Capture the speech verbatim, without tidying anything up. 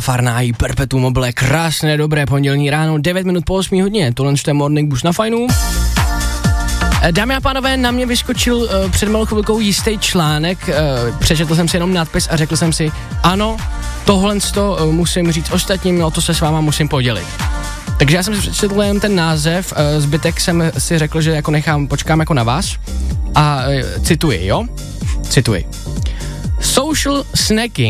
Farnáhy, Perpetuum mobile, krásné, dobré pondělní ráno, devět minut po osmé hodině, tohle je Morning Boost na Fajnu. Dámy a pánové, na mě vyskočil uh, před malou chvilkou jistý článek, uh, přečetl jsem si jenom nadpis a řekl jsem si, ano, tohle uh, musím říct ostatním, o to se s váma musím podělit. Takže já jsem si přečetl jen ten název, uh, zbytek jsem si řekl, že jako nechám, počkám jako na vás a uh, cituji, jo? Cituji. Social snacking